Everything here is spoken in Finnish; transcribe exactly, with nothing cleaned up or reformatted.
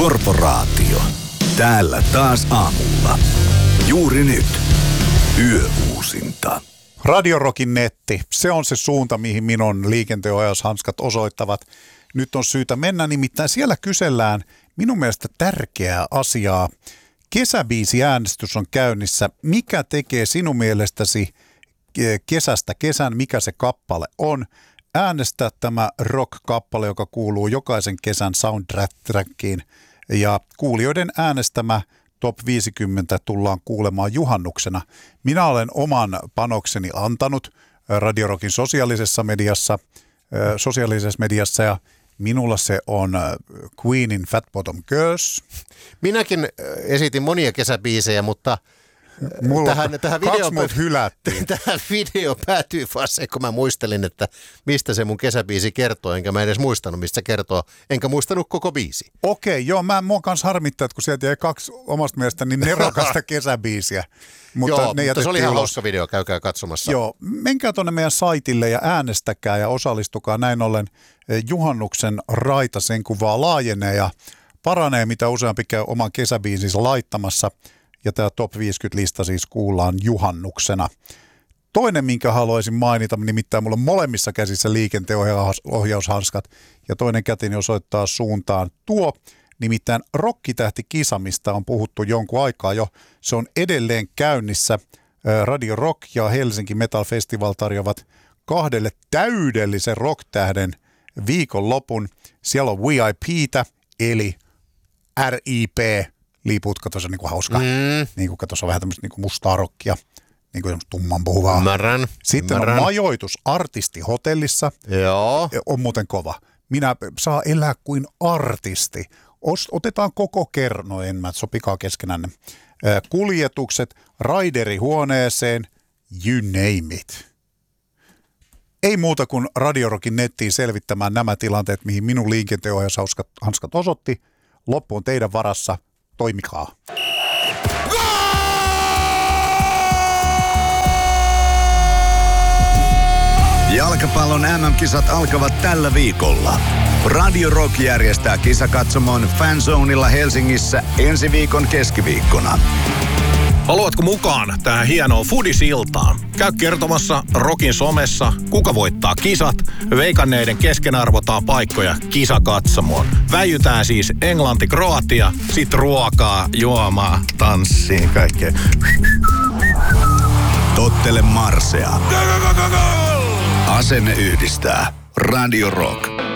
Korporaatio. Täällä taas aamulla. Juuri nyt. Yöuusinta. Radio Rockin netti, se on se suunta, mihin minun liikenteenohjaushanskat osoittavat. Nyt on syytä mennä, nimittäin siellä kysellään minun mielestä tärkeää asiaa. Kesäbiisiäänestys on käynnissä. Mikä tekee sinun mielestäsi kesästä kesän, mikä se kappale on? Äänestä tämä rock-kappale, joka kuuluu jokaisen kesän soundtrackiin. Ja kuulijoiden äänestämä Top viisikymmentä tullaan kuulemaan juhannuksena. Minä olen oman panokseni antanut Radio Rockin sosiaalisessa mediassa, sosiaalisessa mediassa ja minulla se on Queenin Fat Bottom Girls. Minäkin esitin monia kesäbiisejä, mutta Mulla tähän, tähän, video, hylättiin. tähän video päätyi vaan se, kun mä muistelin, että mistä se mun kesäbiisi kertoo, enkä mä edes muistanut, mistä se kertoo, enkä muistanut koko biisi. Okei, joo, mä mua kanssa harmittaa, että kun sieltä jäi kaksi omasta mielestäni niin nerokasta kesäbiisiä. Mutta joo, ne mutta se oli ihan ulos. hauska video, käykää katsomassa. Joo, menkää tuonne meidän saitille ja äänestäkää ja osallistukaa. Näin ollen juhannuksen raita sen kuvaa laajenee ja paranee, mitä useampi käy oman kesäbiisinsä laittamassa. Ja tämä Top viisikymmentä-lista siis kuullaan juhannuksena. Toinen, minkä haluaisin mainita, nimittäin mulla on molemmissa käsissä liikenteenohjaushanskat ja toinen käteni osoittaa suuntaan tuo. Nimittäin rokkitähtikisa, mistä on puhuttu jonkun aikaa jo, se on edelleen käynnissä. Radio Rock ja Helsinki Metal Festival tarjoavat kahdelle täydellisen rock-tähden viikonlopun. Siellä on V I P:tä eli R I P. Liput, kato se on niinku hauska. Mm. Niinku kato se on vähän tämmöistä niinku mustaa rockia. Niinku semmoista tumman puhuvaa. Ymmärrän. Sitten Ymmärrän. on majoitus artistihotellissa. Joo. On muuten kova. Minä saa elää kuin artisti. Ost, otetaan koko kerno, en mä, sopikaa keskenään. Kuljetukset, raiderihuoneeseen, you name it. Ei muuta kuin Radio Rockin nettiin selvittämään nämä tilanteet, mihin minun liikenteenohjaushanskat osoitti. Loppu on teidän varassa. Toimikaa. Jalkapallon M M-kisat alkavat tällä viikolla. Radio Rock järjestää kisakatsomon Fanzoneilla Helsingissä ensi viikon keskiviikkona. Haluatko mukaan tähän hienoon Foodies-iltaan? Käy kertomassa Rockin somessa, kuka voittaa kisat. Veikanneiden kesken arvotaan paikkoja kisakatsomoon. Väijytään siis Englanti, Kroatia, sit ruokaa, juomaa, tanssiin, kaikkea. Tottele Marsea. Asenne yhdistää. Radio Rock.